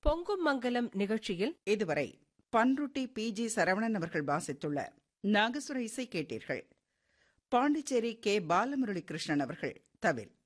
பொங்கும் மங்கலம் நிகழ்ச்சியில் இதுவரை பன்ருட்டி PG சரவணன் அவர்கள் வாசித்துள்ள நாகசுர இசை கேட்டீர்கள். பாண்டிச்சேரி K. பாலமுரளி கிருஷ்ணன் அவர்கள் தவில்.